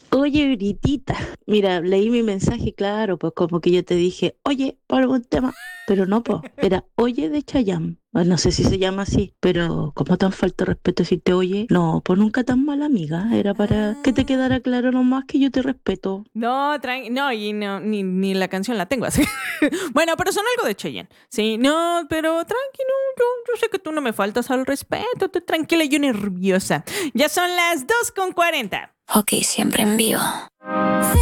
Oye, Britita, mira, leí mi mensaje, claro, pues como que yo te dije, oye, por algún tema, pero no, pues, era oye de Chayanne. No sé si se llama así, pero como tan falta de respeto decirte oye, no, pues nunca tan mala amiga, era para que te Ah. quedara claro nomás que yo te respeto. No, no, y no, ni la canción la tengo así. Bueno, pero son algo de Cheyenne. Sí, no, pero tranqui, no, yo sé que tú no me faltas al respeto, tú tranquila, yo nerviosa. Ya son las 2:40. Ok, siempre en vivo.